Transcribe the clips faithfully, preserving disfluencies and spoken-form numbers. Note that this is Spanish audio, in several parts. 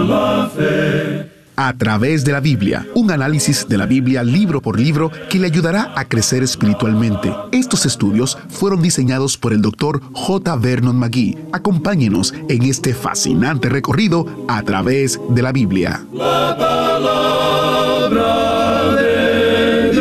la fe. A través de la Biblia, un análisis de la Biblia libro por libro que le ayudará a crecer espiritualmente. Estos estudios fueron diseñados por el doctor J. Vernon McGee. Acompáñenos en este fascinante recorrido a través de la Biblia. La palabra de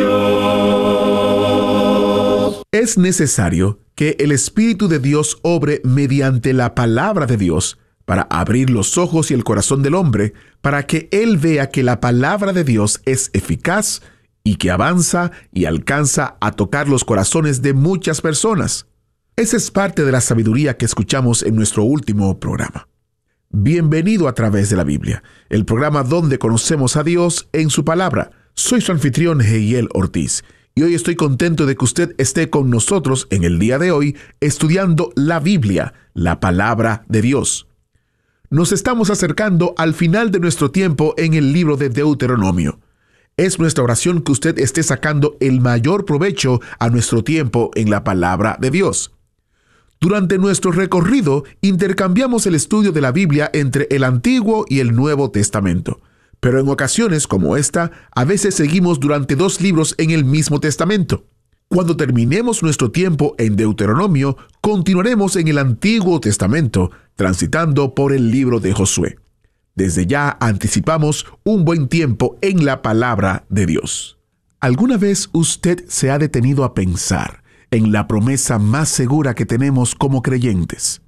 Dios. Es necesario que el Espíritu de Dios obre mediante la palabra de Dios para abrir los ojos y el corazón del hombre, para que él vea que la palabra de Dios es eficaz y que avanza y alcanza a tocar los corazones de muchas personas. Esa es parte de la sabiduría que escuchamos en nuestro último programa. Bienvenido a través de la Biblia, el programa donde conocemos a Dios en su palabra. Soy su anfitrión, Heiel Ortiz, y hoy estoy contento de que usted esté con nosotros en el día de hoy estudiando la Biblia, la palabra de Dios. Nos estamos acercando al final de nuestro tiempo en el libro de Deuteronomio. Es nuestra oración que usted esté sacando el mayor provecho a nuestro tiempo en la palabra de Dios. Durante nuestro recorrido, intercambiamos el estudio de la Biblia entre el Antiguo y el Nuevo Testamento. Pero en ocasiones como esta, a veces seguimos durante dos libros en el mismo testamento. Cuando terminemos nuestro tiempo en Deuteronomio, continuaremos en el Antiguo Testamento, transitando por el libro de Josué. Desde ya anticipamos un buen tiempo en la palabra de Dios. ¿Alguna vez usted se ha detenido a pensar en la promesa más segura que tenemos como creyentes?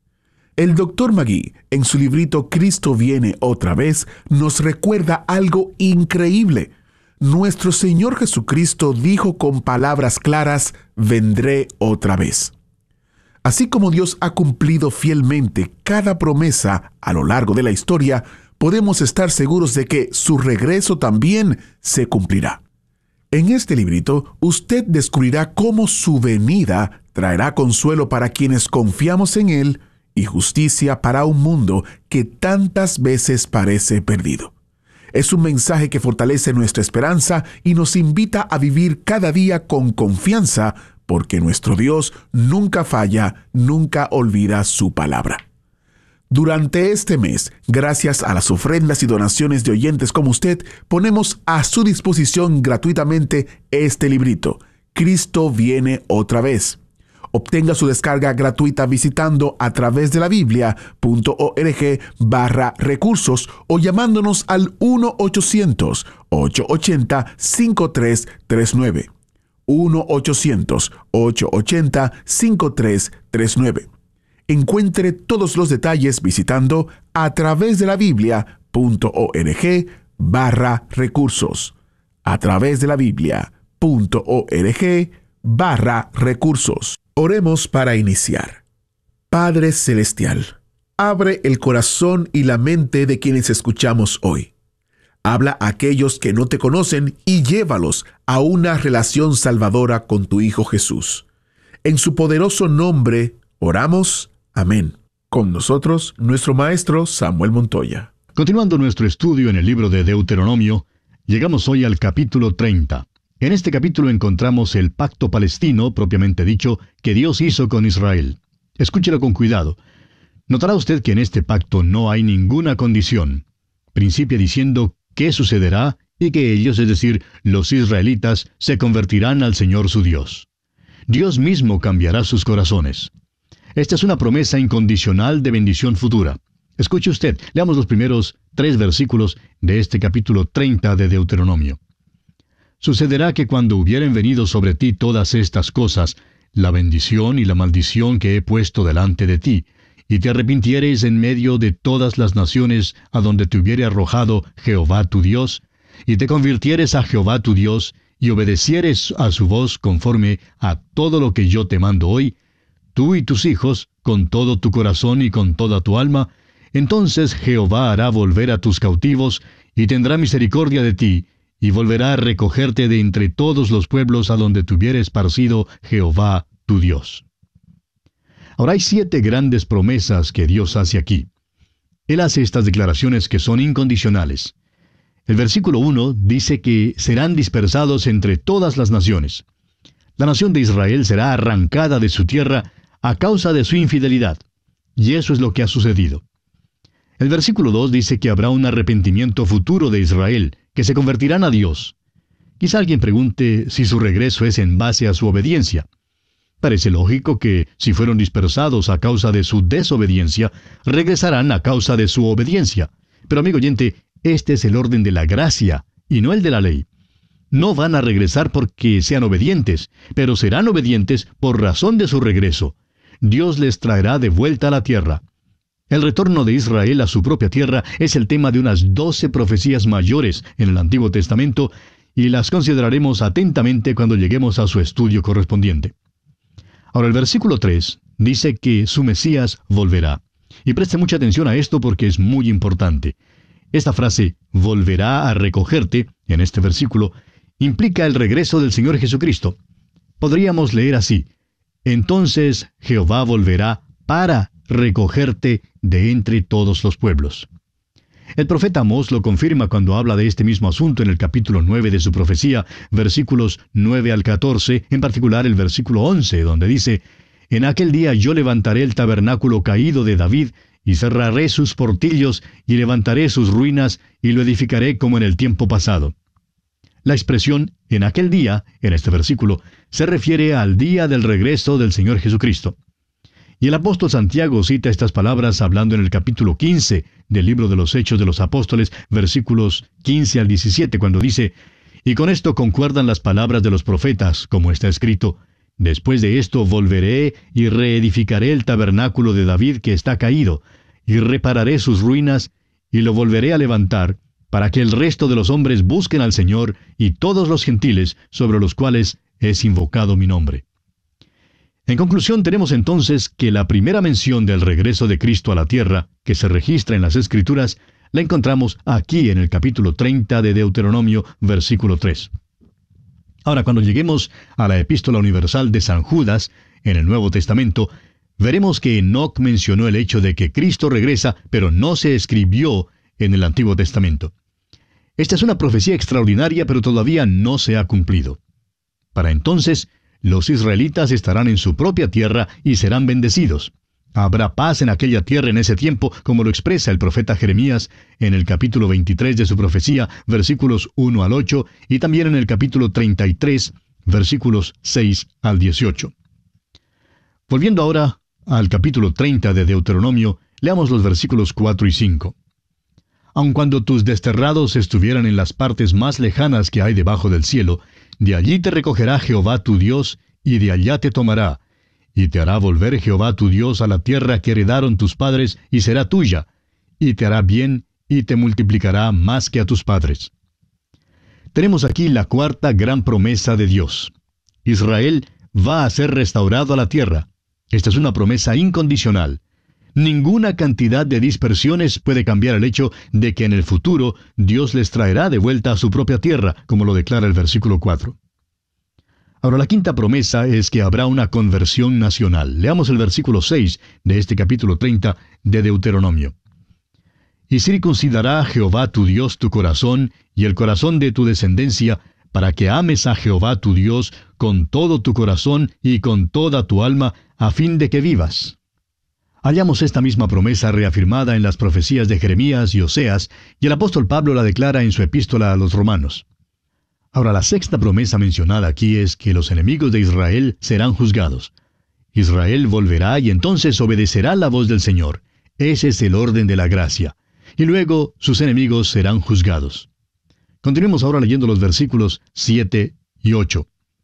El doctor McGee, en su librito Cristo viene otra vez, nos recuerda algo increíble. Nuestro Señor Jesucristo dijo con palabras claras, vendré otra vez. Así como Dios ha cumplido fielmente cada promesa a lo largo de la historia, podemos estar seguros de que su regreso también se cumplirá. En este librito, usted descubrirá cómo su venida traerá consuelo para quienes confiamos en Él y justicia para un mundo que tantas veces parece perdido. Es un mensaje que fortalece nuestra esperanza y nos invita a vivir cada día con confianza, porque nuestro Dios nunca falla, nunca olvida su palabra. Durante este mes, gracias a las ofrendas y donaciones de oyentes como usted, ponemos a su disposición gratuitamente este librito, Cristo viene otra vez. Obtenga su descarga gratuita visitando a través de la biblia.org barra recursos o llamándonos al uno ochocientos, ochocientos ochenta, cincuenta y tres treinta y nueve. uno ochocientos, ochocientos ochenta, cincuenta y tres treinta y nueve. Encuentre todos los detalles visitando a través de la biblia.org barra recursos. A través de la biblia.org barra recursos. Oremos para iniciar. Padre Celestial, abre el corazón y la mente de quienes escuchamos hoy. Habla a aquellos que no te conocen y llévalos a una relación salvadora con tu Hijo Jesús. En su poderoso nombre oramos. Amén. Con nosotros, nuestro maestro Samuel Montoya. Continuando nuestro estudio en el libro de Deuteronomio, llegamos hoy al capítulo treinta. En este capítulo encontramos el pacto palestino, propiamente dicho, que Dios hizo con Israel. Escúchelo con cuidado. Notará usted que en este pacto no hay ninguna condición. Principia diciendo qué sucederá y que ellos, es decir, los israelitas, se convertirán al Señor su Dios. Dios mismo cambiará sus corazones. Esta es una promesa incondicional de bendición futura. Escuche usted, leamos los primeros tres versículos de este capítulo treinta de Deuteronomio. Sucederá que cuando hubieren venido sobre ti todas estas cosas, la bendición y la maldición que he puesto delante de ti, y te arrepintiereis en medio de todas las naciones a donde te hubiere arrojado Jehová tu Dios, y te convirtieres a Jehová tu Dios, y obedecieres a su voz conforme a todo lo que yo te mando hoy, tú y tus hijos, con todo tu corazón y con toda tu alma, entonces Jehová hará volver a tus cautivos, y tendrá misericordia de ti, y volverá a recogerte de entre todos los pueblos a donde te hubiere esparcido Jehová tu Dios. Ahora hay siete grandes promesas que Dios hace aquí. Él hace estas declaraciones que son incondicionales. El versículo uno dice que serán dispersados entre todas las naciones. La nación de Israel será arrancada de su tierra a causa de su infidelidad. Y eso es lo que ha sucedido. El versículo dos dice que habrá un arrepentimiento futuro de Israel, que se convertirán a Dios. Quizá alguien pregunte si su regreso es en base a su obediencia. Parece lógico que, si fueron dispersados a causa de su desobediencia, regresarán a causa de su obediencia. Pero amigo oyente, este es el orden de la gracia, y no el de la ley. No van a regresar porque sean obedientes, pero serán obedientes por razón de su regreso. Dios les traerá de vuelta a la tierra. El retorno de Israel a su propia tierra es el tema de unas doce profecías mayores en el Antiguo Testamento, y las consideraremos atentamente cuando lleguemos a su estudio correspondiente. Ahora el versículo tres dice que su Mesías volverá. Y preste mucha atención a esto porque es muy importante. Esta frase, volverá a recogerte, en este versículo, implica el regreso del Señor Jesucristo. Podríamos leer así: entonces Jehová volverá para recogerte de entre todos los pueblos. El profeta Amós lo confirma cuando habla de este mismo asunto en el capítulo nueve de su profecía, versículos nueve al catorce, en particular el versículo once, donde dice: en aquel día yo levantaré el tabernáculo caído de David, y cerraré sus portillos, y levantaré sus ruinas, y lo edificaré como en el tiempo pasado. La expresión en aquel día, en este versículo, se refiere al día del regreso del Señor Jesucristo. Y el apóstol Santiago cita estas palabras hablando en el capítulo quince del libro de los Hechos de los Apóstoles, versículos quince al diecisiete, cuando dice: y con esto concuerdan las palabras de los profetas, como está escrito: después de esto volveré y reedificaré el tabernáculo de David que está caído, y repararé sus ruinas, y lo volveré a levantar, para que el resto de los hombres busquen al Señor, y todos los gentiles sobre los cuales es invocado mi nombre. En conclusión, tenemos entonces que la primera mención del regreso de Cristo a la tierra, que se registra en las Escrituras, la encontramos aquí en el capítulo treinta de Deuteronomio, versículo tres. Ahora, cuando lleguemos a la Epístola Universal de San Judas, en el Nuevo Testamento, veremos que Enoc mencionó el hecho de que Cristo regresa, pero no se escribió en el Antiguo Testamento. Esta es una profecía extraordinaria, pero todavía no se ha cumplido. Para entonces, los israelitas estarán en su propia tierra y serán bendecidos. Habrá paz en aquella tierra en ese tiempo, como lo expresa el profeta Jeremías en el capítulo veintitrés de su profecía, versículos uno al ocho, y también en el capítulo treinta y tres, versículos seis al dieciocho. Volviendo ahora al capítulo treinta de Deuteronomio, leamos los versículos cuatro y cinco. Aun cuando tus desterrados estuvieran en las partes más lejanas que hay debajo del cielo, de allí te recogerá Jehová tu Dios, y de allá te tomará, y te hará volver Jehová tu Dios a la tierra que heredaron tus padres, y será tuya, y te hará bien, y te multiplicará más que a tus padres. Tenemos aquí la cuarta gran promesa de Dios. Israel va a ser restaurado a la tierra. Esta es una promesa incondicional. Ninguna cantidad de dispersiones puede cambiar el hecho de que en el futuro Dios les traerá de vuelta a su propia tierra, como lo declara el versículo cuatro. Ahora, la quinta promesa es que habrá una conversión nacional. Leamos el versículo seis de este capítulo treinta de Deuteronomio. Y circuncidará Jehová tu Dios tu corazón y el corazón de tu descendencia, para que ames a Jehová tu Dios con todo tu corazón y con toda tu alma, a fin de que vivas. Hallamos esta misma promesa reafirmada en las profecías de Jeremías y Oseas, y el apóstol Pablo la declara en su epístola a los romanos. Ahora, la sexta promesa mencionada aquí es que los enemigos de Israel serán juzgados. Israel volverá y entonces obedecerá la voz del Señor. Ese es el orden de la gracia. Y luego sus enemigos serán juzgados. Continuemos ahora leyendo los versículos siete y ocho.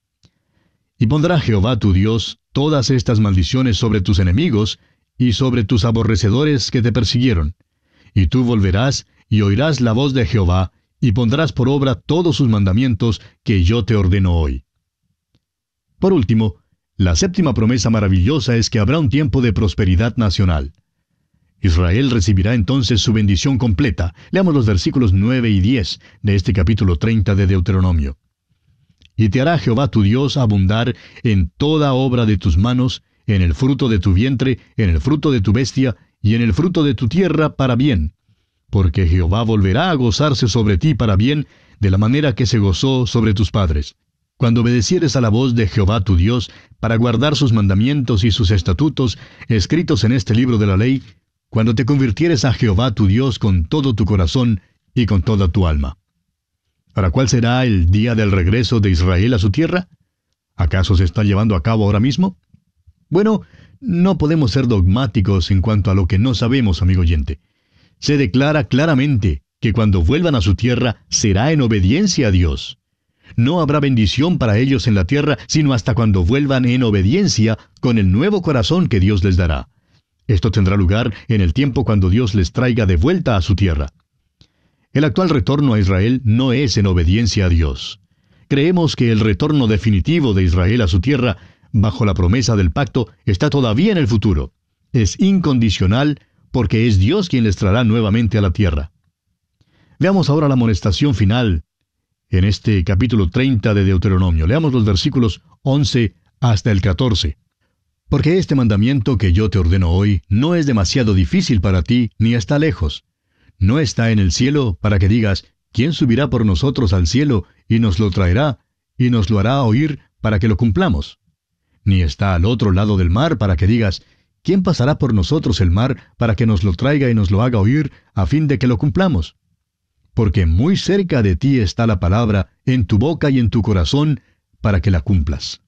Y pondrá Jehová tu Dios todas estas maldiciones sobre tus enemigos, y sobre tus aborrecedores que te persiguieron. Y tú volverás, y oirás la voz de Jehová, y pondrás por obra todos sus mandamientos que yo te ordeno hoy. Por último, la séptima promesa maravillosa es que habrá un tiempo de prosperidad nacional. Israel recibirá entonces su bendición completa. Leamos los versículos nueve y diez de este capítulo treinta de Deuteronomio. Y te hará Jehová tu Dios abundar en toda obra de tus manos, en el fruto de tu vientre, en el fruto de tu bestia, y en el fruto de tu tierra para bien. Porque Jehová volverá a gozarse sobre ti para bien, de la manera que se gozó sobre tus padres. Cuando obedecieres a la voz de Jehová tu Dios, para guardar sus mandamientos y sus estatutos, escritos en este libro de la ley, cuando te convirtieres a Jehová tu Dios con todo tu corazón y con toda tu alma. Ahora, ¿cuál será el día del regreso de Israel a su tierra? ¿Acaso se está llevando a cabo ahora mismo? Bueno, no podemos ser dogmáticos en cuanto a lo que no sabemos, amigo oyente. Se declara claramente que cuando vuelvan a su tierra será en obediencia a Dios. No habrá bendición para ellos en la tierra, sino hasta cuando vuelvan en obediencia con el nuevo corazón que Dios les dará. Esto tendrá lugar en el tiempo cuando Dios les traiga de vuelta a su tierra. El actual retorno a Israel no es en obediencia a Dios. Creemos que el retorno definitivo de Israel a su tierra, bajo la promesa del pacto, está todavía en el futuro. Es incondicional porque es Dios quien les traerá nuevamente a la tierra. Veamos ahora la amonestación final en este capítulo treinta de Deuteronomio. Leamos los versículos once hasta el catorce. Porque este mandamiento que yo te ordeno hoy no es demasiado difícil para ti, ni está lejos. No está en el cielo para que digas, ¿quién subirá por nosotros al cielo y nos lo traerá, y nos lo hará oír para que lo cumplamos? Ni está al otro lado del mar para que digas, ¿quién pasará por nosotros el mar para que nos lo traiga y nos lo haga oír a fin de que lo cumplamos? Porque muy cerca de ti está la palabra, en tu boca y en tu corazón, para que la cumplas.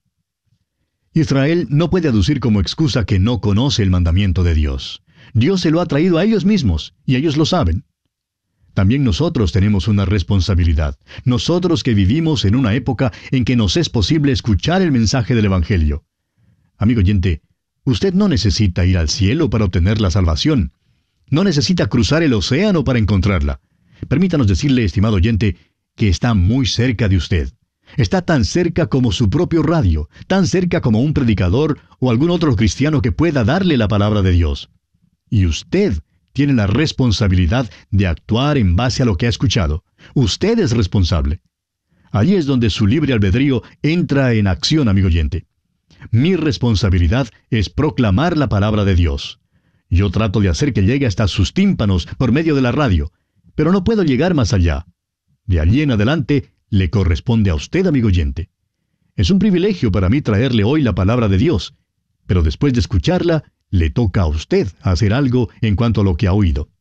Israel no puede aducir como excusa que no conoce el mandamiento de Dios. Dios se lo ha traído a ellos mismos, y ellos lo saben. También nosotros tenemos una responsabilidad. Nosotros que vivimos en una época en que nos es posible escuchar el mensaje del Evangelio. Amigo oyente, usted no necesita ir al cielo para obtener la salvación. No necesita cruzar el océano para encontrarla. Permítanos decirle, estimado oyente, que está muy cerca de usted. Está tan cerca como su propio radio, tan cerca como un predicador o algún otro cristiano que pueda darle la palabra de Dios. Y usted tiene la responsabilidad de actuar en base a lo que ha escuchado. Usted es responsable. Allí es donde su libre albedrío entra en acción, amigo oyente. Mi responsabilidad es proclamar la palabra de Dios. Yo trato de hacer que llegue hasta sus tímpanos por medio de la radio, pero no puedo llegar más allá. De allí en adelante, le corresponde a usted, amigo oyente. Es un privilegio para mí traerle hoy la palabra de Dios, pero después de escucharla, le toca a usted hacer algo en cuanto a lo que ha oído.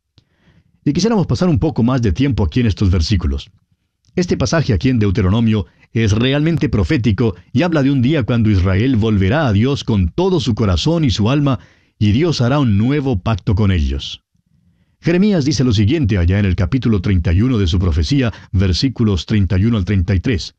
Y quisiéramos pasar un poco más de tiempo aquí en estos versículos. Este pasaje aquí en Deuteronomio es realmente profético y habla de un día cuando Israel volverá a Dios con todo su corazón y su alma, y Dios hará un nuevo pacto con ellos. Jeremías dice lo siguiente allá en el capítulo treinta y uno de su profecía, versículos treinta y uno al treinta y tres.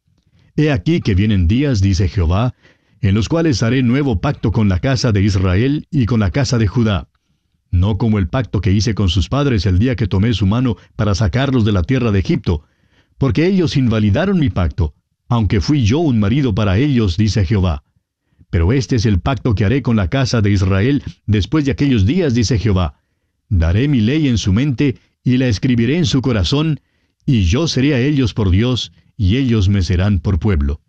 He aquí que vienen días, dice Jehová, en los cuales haré nuevo pacto con la casa de Israel y con la casa de Judá. No como el pacto que hice con sus padres el día que tomé su mano para sacarlos de la tierra de Egipto, porque ellos invalidaron mi pacto, aunque fui yo un marido para ellos, dice Jehová. Pero este es el pacto que haré con la casa de Israel después de aquellos días, dice Jehová. Daré mi ley en su mente y la escribiré en su corazón, y yo seré a ellos por Dios, y ellos me serán por pueblo.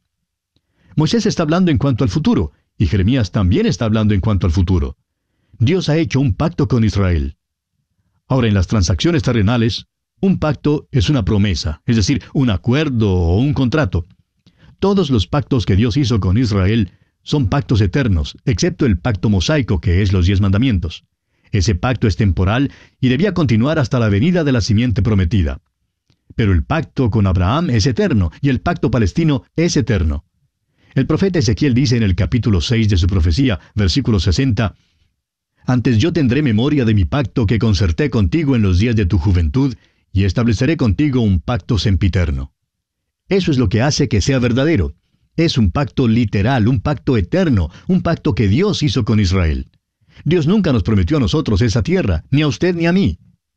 Moisés está hablando en cuanto al futuro, y Jeremías también está hablando en cuanto al futuro. Dios ha hecho un pacto con Israel. Ahora, en las transacciones terrenales, un pacto es una promesa, es decir, un acuerdo o un contrato. Todos los pactos que Dios hizo con Israel son pactos eternos, excepto el pacto mosaico, que es los diez mandamientos. Ese pacto es temporal y debía continuar hasta la venida de la simiente prometida. Pero el pacto con Abraham es eterno, y el pacto palestino es eterno. El profeta Ezequiel dice en el capítulo seis de su profecía, versículo sesenta, «Antes yo tendré memoria de mi pacto que concerté contigo en los días de tu juventud, y estableceré contigo un pacto sempiterno». Eso es lo que hace que sea verdadero. Es un pacto literal, un pacto eterno, un pacto que Dios hizo con Israel. Dios nunca nos prometió a nosotros esa tierra, ni a usted ni a mí.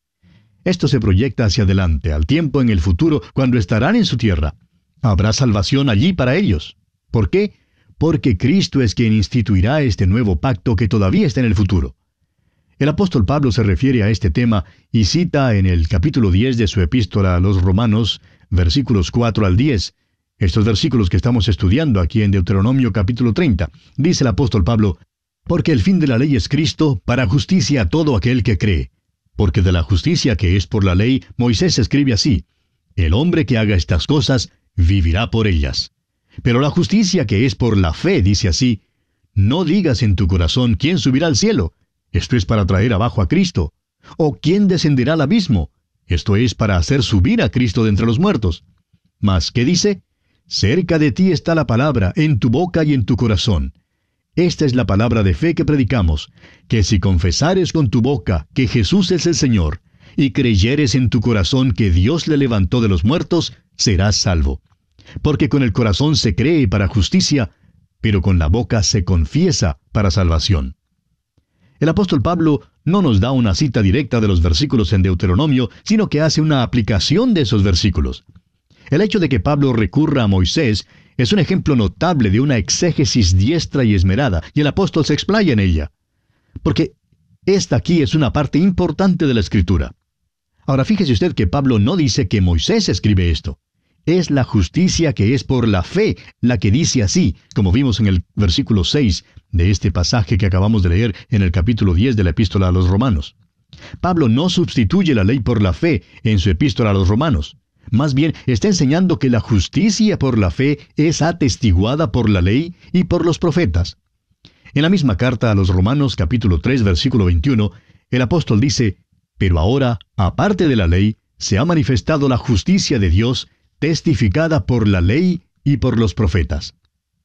Esto se proyecta hacia adelante, al tiempo en el futuro, cuando estarán en su tierra. Habrá salvación allí para ellos. ¿Por qué? Porque Cristo es quien instituirá este nuevo pacto que todavía está en el futuro. El apóstol Pablo se refiere a este tema y cita en el capítulo diez de su epístola a los Romanos, versículos cuatro al diez, estos versículos que estamos estudiando aquí en Deuteronomio capítulo treinta. Dice el apóstol Pablo, «Porque el fin de la ley es Cristo, para justicia a todo aquel que cree. Porque de la justicia que es por la ley, Moisés escribe así, el hombre que haga estas cosas, vivirá por ellas. Pero la justicia que es por la fe dice así, no digas en tu corazón quién subirá al cielo. Esto es para traer abajo a Cristo. ¿O quién descenderá al abismo? Esto es para hacer subir a Cristo de entre los muertos. Mas, ¿qué dice? Cerca de ti está la palabra, en tu boca y en tu corazón. Esta es la palabra de fe que predicamos, que si confesares con tu boca que Jesús es el Señor, y creyeres en tu corazón que Dios le levantó de los muertos, serás salvo. Porque con el corazón se cree para justicia, pero con la boca se confiesa para salvación. El apóstol Pablo no nos da una cita directa de los versículos en Deuteronomio, sino que hace una aplicación de esos versículos. El hecho de que Pablo recurra a Moisés es un ejemplo notable de una exégesis diestra y esmerada, y el apóstol se explaya en ella. Porque esta aquí es una parte importante de la Escritura. Ahora fíjese usted que Pablo no dice que Moisés escribe esto. Es la justicia que es por la fe la que dice así, como vimos en el versículo seis de este pasaje que acabamos de leer en el capítulo diez de la epístola a los Romanos. Pablo no sustituye la ley por la fe en su epístola a los Romanos. Más bien, está enseñando que la justicia por la fe es atestiguada por la ley y por los profetas. En la misma carta a los Romanos, capítulo tres, versículo veintiuno, el apóstol dice, «Pero ahora, aparte de la ley, se ha manifestado la justicia de Dios, testificada por la ley y por los profetas».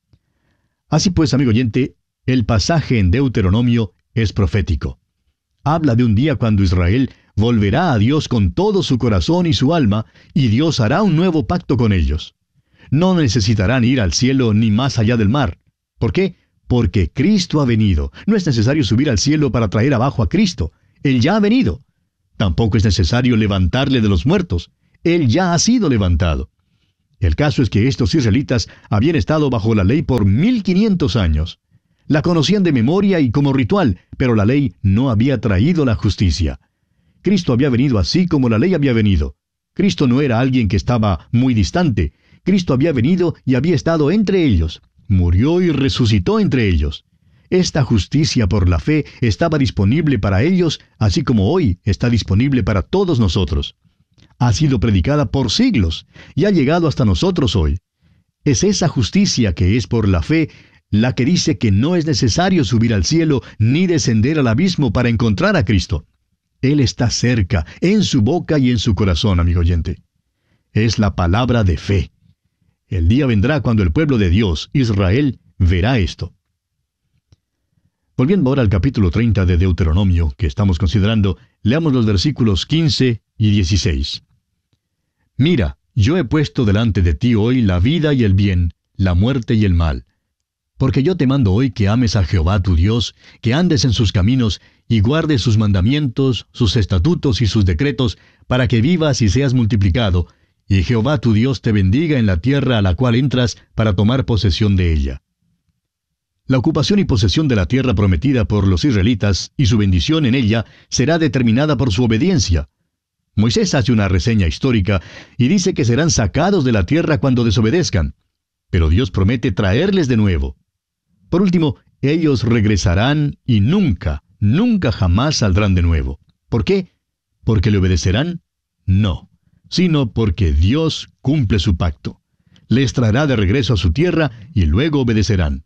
Así pues, amigo oyente, el pasaje en Deuteronomio es profético. Habla de un día cuando Israel volverá a Dios con todo su corazón y su alma, y Dios hará un nuevo pacto con ellos. No necesitarán ir al cielo ni más allá del mar. ¿Por qué? Porque Cristo ha venido. No es necesario subir al cielo para traer abajo a Cristo. Él ya ha venido. Tampoco es necesario levantarle de los muertos. Él ya ha sido levantado. El caso es que estos israelitas habían estado bajo la ley por mil quinientos años. La conocían de memoria y como ritual, pero la ley no había traído la justicia. Cristo había venido así como la ley había venido. Cristo no era alguien que estaba muy distante. Cristo había venido y había estado entre ellos. Murió y resucitó entre ellos. Esta justicia por la fe estaba disponible para ellos, así como hoy está disponible para todos nosotros. Ha sido predicada por siglos y ha llegado hasta nosotros hoy. Es esa justicia que es por la fe la que dice que no es necesario subir al cielo ni descender al abismo para encontrar a Cristo. Él está cerca, en su boca y en su corazón, amigo oyente. Es la palabra de fe. El día vendrá cuando el pueblo de Dios, Israel, verá esto. Volviendo ahora al capítulo treinta de Deuteronomio, que estamos considerando, leamos los versículos quince y dieciséis. «Mira, yo he puesto delante de ti hoy la vida y el bien, la muerte y el mal. Porque yo te mando hoy que ames a Jehová tu Dios, que andes en sus caminos y guardes sus mandamientos, sus estatutos y sus decretos, para que vivas y seas multiplicado, y Jehová tu Dios te bendiga en la tierra a la cual entras para tomar posesión de ella». La ocupación y posesión de la tierra prometida por los israelitas y su bendición en ella será determinada por su obediencia. Moisés hace una reseña histórica y dice que serán sacados de la tierra cuando desobedezcan, pero Dios promete traerles de nuevo. Por último, ellos regresarán y nunca, nunca jamás saldrán de nuevo. ¿Por qué? ¿Porque le obedecerán? No, sino porque Dios cumple su pacto. Les traerá de regreso a su tierra y luego obedecerán.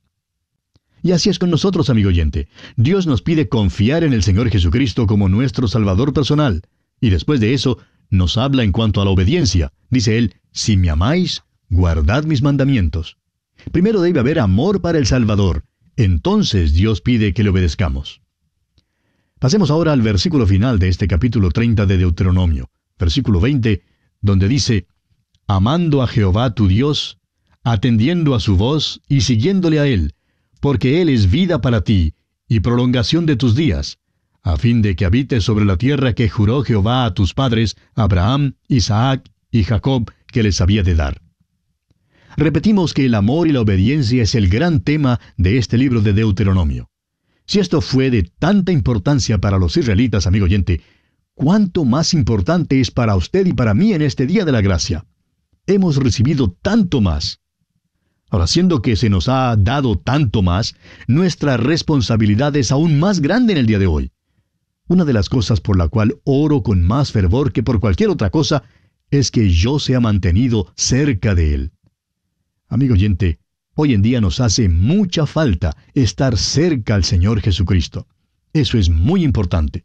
Y así es con nosotros, amigo oyente. Dios nos pide confiar en el Señor Jesucristo como nuestro Salvador personal. Y después de eso, nos habla en cuanto a la obediencia. Dice Él, si me amáis, guardad mis mandamientos. Primero debe haber amor para el Salvador. Entonces Dios pide que le obedezcamos. Pasemos ahora al versículo final de este capítulo treinta de Deuteronomio, versículo veinte, donde dice, amando a Jehová tu Dios, atendiendo a su voz y siguiéndole a Él, porque Él es vida para ti y prolongación de tus días, a fin de que habites sobre la tierra que juró Jehová a tus padres, Abraham, Isaac y Jacob, que les había de dar. Repetimos que el amor y la obediencia es el gran tema de este libro de Deuteronomio. Si esto fue de tanta importancia para los israelitas, amigo oyente, ¿cuánto más importante es para usted y para mí en este día de la gracia? Hemos recibido tanto más. Ahora, siendo que se nos ha dado tanto más, nuestra responsabilidad es aún más grande en el día de hoy. Una de las cosas por la cual oro con más fervor que por cualquier otra cosa es que yo sea mantenido cerca de Él. Amigo oyente, hoy en día nos hace mucha falta estar cerca al Señor Jesucristo. Eso es muy importante.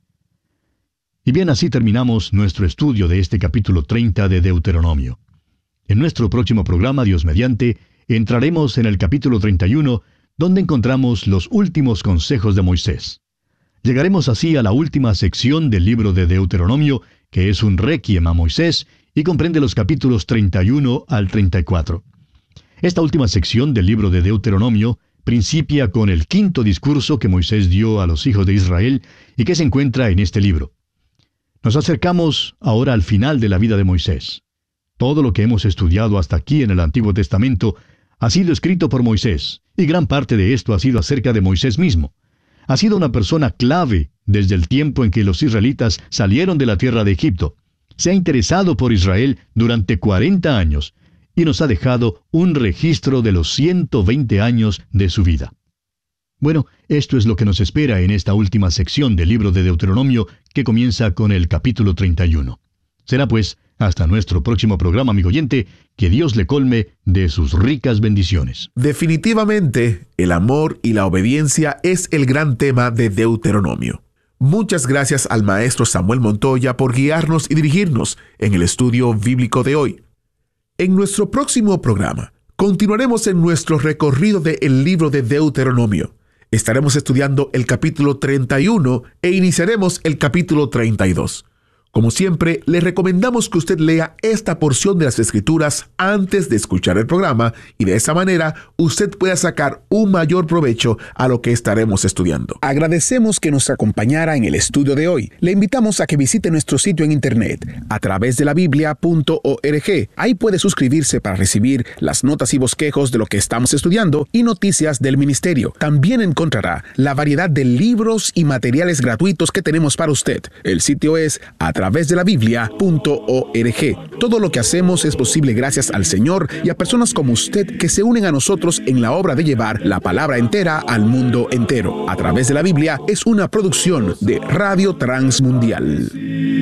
Y bien, así terminamos nuestro estudio de este capítulo treinta de Deuteronomio. En nuestro próximo programa, Dios mediante, entraremos en el capítulo treinta y uno, donde encontramos los últimos consejos de Moisés. Llegaremos así a la última sección del libro de Deuteronomio, que es un requiem a Moisés, y comprende los capítulos treinta y uno al treinta y cuatro. Esta última sección del libro de Deuteronomio principia con el quinto discurso que Moisés dio a los hijos de Israel y que se encuentra en este libro. Nos acercamos ahora al final de la vida de Moisés. Todo lo que hemos estudiado hasta aquí en el Antiguo Testamento ha sido escrito por Moisés, y gran parte de esto ha sido acerca de Moisés mismo. Ha sido una persona clave desde el tiempo en que los israelitas salieron de la tierra de Egipto. Se ha interesado por Israel durante cuarenta años y nos ha dejado un registro de los ciento veinte años de su vida. Bueno, esto es lo que nos espera en esta última sección del libro de Deuteronomio, que comienza con el capítulo treinta y uno. Será pues hasta nuestro próximo programa, amigo oyente, que Dios le colme de sus ricas bendiciones. Definitivamente, el amor y la obediencia es el gran tema de Deuteronomio. Muchas gracias al maestro Samuel Montoya por guiarnos y dirigirnos en el estudio bíblico de hoy. En nuestro próximo programa, continuaremos en nuestro recorrido del libro de Deuteronomio. Estaremos estudiando el capítulo treinta y uno e iniciaremos el capítulo treinta y dos. Como siempre, le recomendamos que usted lea esta porción de las Escrituras antes de escuchar el programa y de esa manera usted pueda sacar un mayor provecho a lo que estaremos estudiando. Agradecemos que nos acompañara en el estudio de hoy. Le invitamos a que visite nuestro sitio en internet a través de la biblia punto org. Ahí puede suscribirse para recibir las notas y bosquejos de lo que estamos estudiando y noticias del ministerio. También encontrará la variedad de libros y materiales gratuitos que tenemos para usted. El sitio es a través de la biblia punto org. Todo lo que hacemos es posible gracias al Señor y a personas como usted que se unen a nosotros en la obra de llevar la palabra entera al mundo entero. A través de la Biblia es una producción de Radio Transmundial.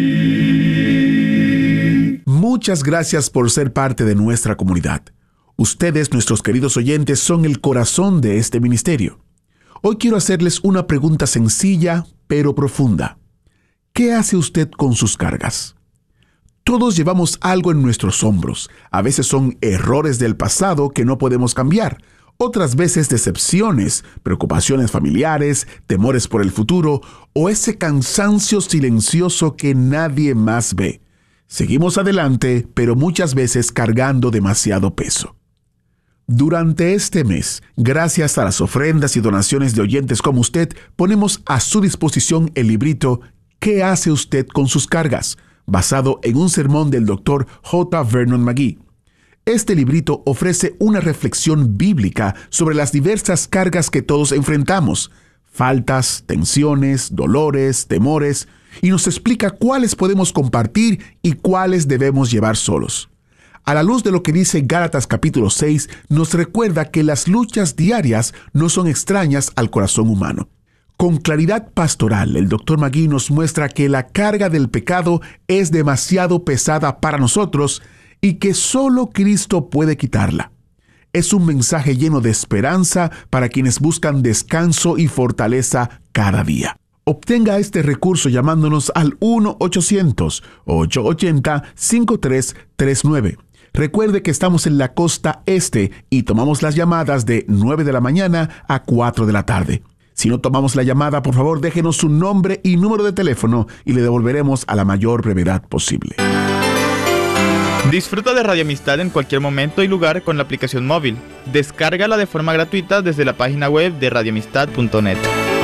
Muchas gracias por ser parte de nuestra comunidad. Ustedes, nuestros queridos oyentes, son el corazón de este ministerio. Hoy quiero hacerles una pregunta sencilla, pero profunda. ¿Qué hace usted con sus cargas? Todos llevamos algo en nuestros hombros. A veces son errores del pasado que no podemos cambiar. Otras veces decepciones, preocupaciones familiares, temores por el futuro o ese cansancio silencioso que nadie más ve. Seguimos adelante, pero muchas veces cargando demasiado peso. Durante este mes, gracias a las ofrendas y donaciones de oyentes como usted, ponemos a su disposición el librito ¿Qué hace usted con sus cargas?, basado en un sermón del doctor J. Vernon McGee. Este librito ofrece una reflexión bíblica sobre las diversas cargas que todos enfrentamos, faltas, tensiones, dolores, temores, y nos explica cuáles podemos compartir y cuáles debemos llevar solos. A la luz de lo que dice Gálatas capítulo seis, nos recuerda que las luchas diarias no son extrañas al corazón humano. Con claridad pastoral, el doctor McGee nos muestra que la carga del pecado es demasiado pesada para nosotros y que solo Cristo puede quitarla. Es un mensaje lleno de esperanza para quienes buscan descanso y fortaleza cada día. Obtenga este recurso llamándonos al uno ochocientos, ocho ochenta, cinco tres tres nueve. Recuerde que estamos en la costa este y tomamos las llamadas de nueve de la mañana a cuatro de la tarde. Si no tomamos la llamada, por favor, déjenos su nombre y número de teléfono y le devolveremos a la mayor brevedad posible. Disfruta de Radio Amistad en cualquier momento y lugar con la aplicación móvil. Descárgala de forma gratuita desde la página web de radio amistad punto net.